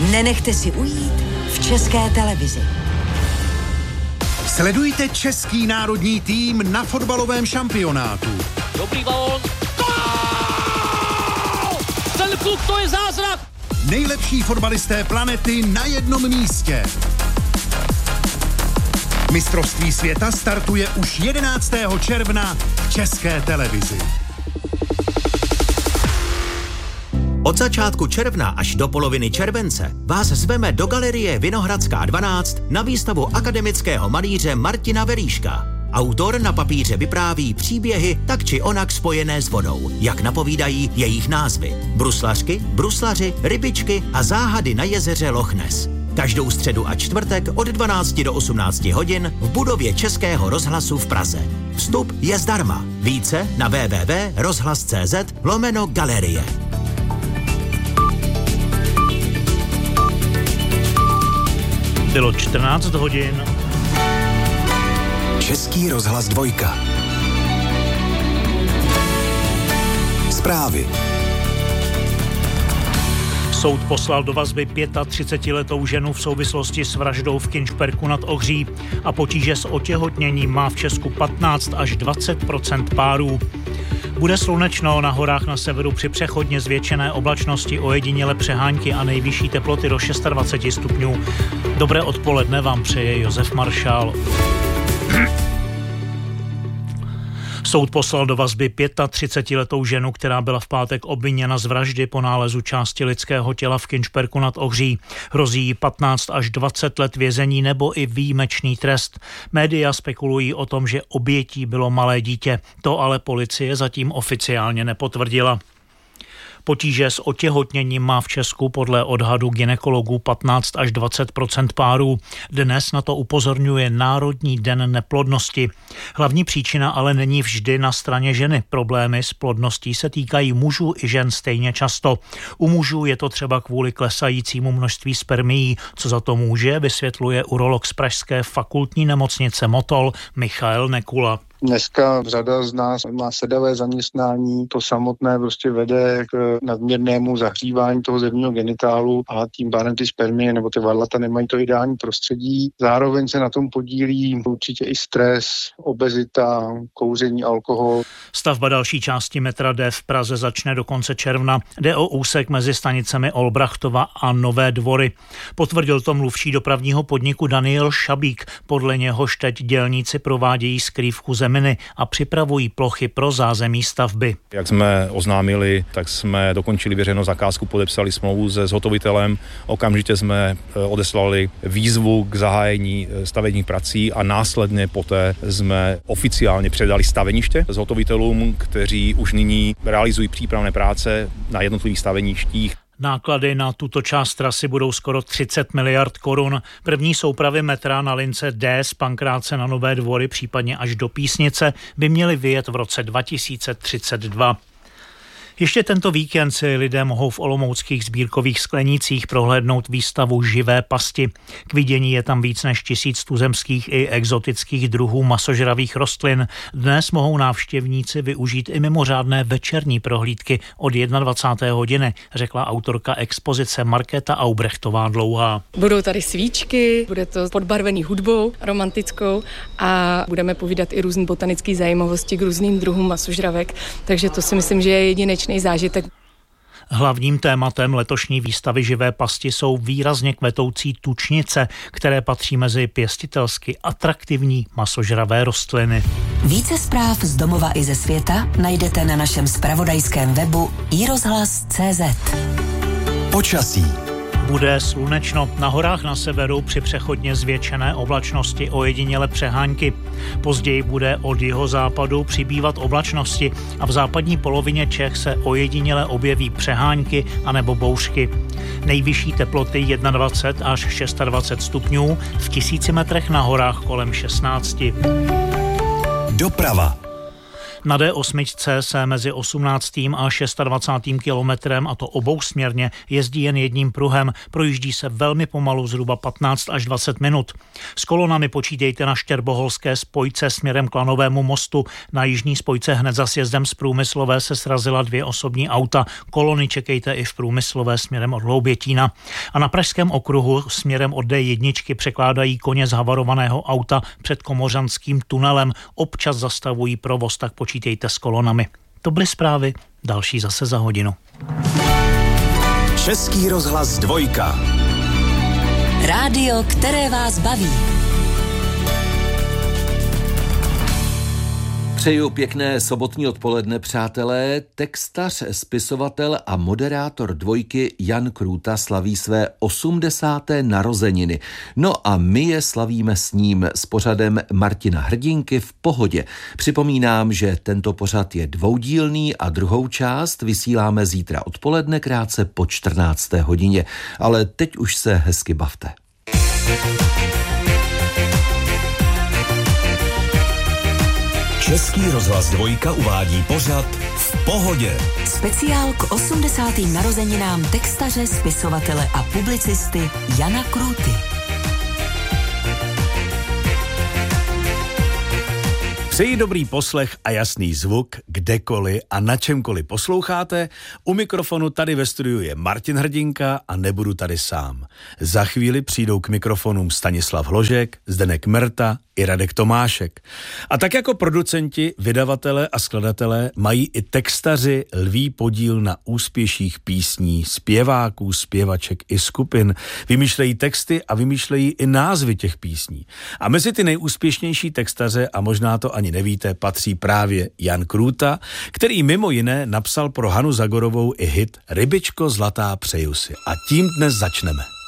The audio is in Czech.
Nenechte si ujít v České televizi. Sledujte český národní tým na fotbalovém šampionátu. Dobrý balón. Ten kluk, to je zázrak! Nejlepší fotbalisté planety na jednom místě. Mistrovství světa startuje už 11. června v České televizi. Od začátku června až do poloviny července vás zveme do galerie Vinohradská 12 na výstavu akademického malíře Martina Velíška. Autor na papíře vypráví příběhy tak či onak spojené s vodou, jak napovídají jejich názvy. Bruslařky, bruslaři, rybičky a záhady na jezeře Loch Ness. Každou středu a čtvrtek od 12 do 18 hodin v budově Českého rozhlasu v Praze. Vstup je zdarma. Více na www.rozhlas.cz/galerie. Bylo 14 hodin. Český rozhlas 2. Zprávy. Soud poslal do vazby 35letou ženu v souvislosti s vraždou v Kinšperku nad Ohří a potíže s otěhotněním má v Česku 15 až 20% párů. Bude slunečno, na horách na severu při přechodně zvětšené oblačnosti ojediněle přehánky a nejvyšší teploty do 26 stupňů. Dobré odpoledne vám přeje Josef Maršál. Soud poslal do vazby 35letou ženu, která byla v pátek obviněna z vraždy po nálezu části lidského těla v Kinšperku nad Ohří. Hrozí jí 15 až 20 let vězení nebo i výjimečný trest. Média spekulují o tom, že obětí bylo malé dítě. To ale policie zatím oficiálně nepotvrdila. Potíže s otěhotněním má v Česku podle odhadu gynekologů 15 až 20% párů. Dnes na to upozorňuje Národní den neplodnosti. Hlavní příčina ale není vždy na straně ženy. Problémy s plodností se týkají mužů i žen stejně často. U mužů je to třeba kvůli klesajícímu množství spermií. Co za to může, vysvětluje urolog z pražské fakultní nemocnice Motol Michael Nekula. Dneska řada z nás má sedavé zaměstnání, to samotné prostě vede k nadměrnému zahřívání toho zemního genitálu a tím pádem ty spermie nebo ty varlata nemají to ideální prostředí. Zároveň se na tom podílí určitě i stres, obezita, kouření, alkohol. Stavba další části metra D v Praze začne do konce června. Jde o úsek mezi stanicemi Olbrachtova a Nové Dvory. Potvrdil to mluvčí dopravního podniku Daniel Šabík. Podle něhož teď dělníci provádějí skrývku zeminy a připravují plochy pro zázemí stavby. Jak jsme oznámili, tak jsme dokončili veřejnou zakázku, podepsali smlouvu se zhotovitelem. Okamžitě jsme odeslali výzvu k zahájení stavebních prací a následně poté jsme oficiálně předali staveniště zhotovitelům, kteří už nyní realizují přípravné práce na jednotlivých staveništích. Náklady na tuto část trasy budou skoro 30 miliard korun. První soupravy metra na lince D z Pankrátce na Nové Dvory, případně až do Písnice, by měly vyjet v roce 2032. Ještě tento víkend si lidé mohou v olomouckých sbírkových sklenících prohlédnout výstavu Živé pasti. K vidění je tam víc než 1000 tuzemských i exotických druhů masožravých rostlin. Dnes mohou návštěvníci využít i mimořádné večerní prohlídky od 21. hodiny, řekla autorka expozice Markéta Aubrechtová Dlouhá. Budou tady svíčky, bude to podbarvený hudbou romantickou a budeme povídat i různý botanický zajímavosti k různým druhům masožravek, takže to si myslím, že je jedinečný zážitek. Hlavním tématem letošní výstavy Živé pasti jsou výrazně kvetoucí tučnice, které patří mezi pěstitelsky atraktivní masožravé rostliny. Více zpráv z domova i ze světa najdete na našem zpravodajském webu iRozhlas.cz. Počasí. Bude slunečno, na horách na severu při přechodně zvětšené oblačnosti ojediněle přehánky. Později bude od jihozápadu přibývat oblačnosti a v západní polovině Čech se ojediněle objeví přehánky anebo bouřky. Nejvyšší teploty 21 až 26 stupňů, v 1000 metrech na horách kolem 16. Doprava. Na D8 se mezi 18. a 26. kilometrem, a to obousměrně, jezdí jen jedním pruhem, projíždí se velmi pomalu, zhruba 15 až 20 minut. S kolonami počítejte na štěrboholské spojce směrem k Lanovému mostu. Na jižní spojce hned za sjezdem z Průmyslové se srazila 2 osobní auta. Kolony čekejte i v Průmyslové směrem od Hloubětína. A na Pražském okruhu směrem od D1 překládají koně z havarovaného auta před Komořanským tunelem. Občas zastavují provoz, tak počítejte s kolonami. To byly zprávy, další zase za hodinu. Český rozhlas 2. Rádio, které vás baví. Přeju pěkné sobotní odpoledne, přátelé. Textař, spisovatel a moderátor 2 Jan Krůta slaví své 80. narozeniny. No a my je slavíme s ním s pořadem Martina Hrdinky v Pohodě. Připomínám, že tento pořad je dvoudílný a druhou část vysíláme zítra odpoledne krátce po 14. hodině. Ale teď už se hezky bavte. Český rozhlas 2 uvádí pořad V Pohodě. Speciál k 80. narozeninám textaře, spisovatele a publicisty Jana Krůty. Přeji dobrý poslech a jasný zvuk kdekoliv a na čemkoliv posloucháte. U mikrofonu tady ve studiu je Martin Hrdinka a nebudu tady sám. Za chvíli přijdou k mikrofonům Stanislav Hložek, Zdeněk Merta i Radek Tomášek. A tak jako producenti, vydavatelé a skladatelé mají i textaři lví podíl na úspěších písní, zpěváků, zpěvaček i skupin. Vymýšlejí texty a vymýšlejí i názvy těch písní. A mezi ty nejúspěšnější textaře, a možná to ani nevíte, patří právě Jan Krůta, který mimo jiné napsal pro Hanu Zagorovou i hit Rybičko zlatá přeju si. A tím dnes začneme.